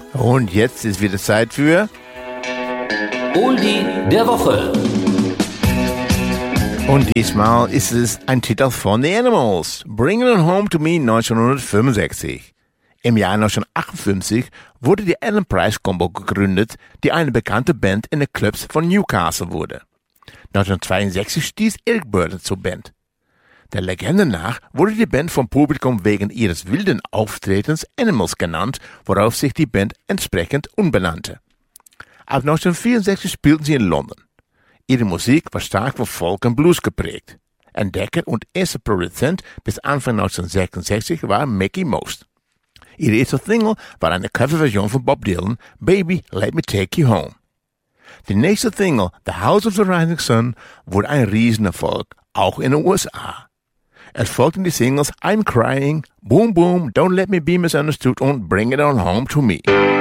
Und jetzt ist wieder Zeit für Oldie der Woche. Und diesmal ist es ein Titel von The Animals, Bring It Home to Me 1965. Im Jahr 1958 wurde die Alan Price Combo gegründet, die eine bekannte Band in den Clubs von Newcastle wurde. 1962 stieß Eric Burdon zur Band. Der Legende nach wurde die Band vom Publikum wegen ihres wilden Auftretens Animals genannt, worauf sich die Band entsprechend umbenannte. Ab 1964 spielten sie in London. Ihre Musik war stark von Folk und Blues geprägt. Entdecker und erster Produzent bis Anfang 1966 war Mackie Most. Ihre erste Single war eine Coverversion von Bob Dylan, Baby, Let Me Take You Home. Die nächste Single, The House of the Rising Sun, wurde ein Riesenerfolg, auch in den USA. Es folgten die Singles I'm Crying, Boom Boom, Don't Let Me Be Misunderstood und Bring It On Home to Me.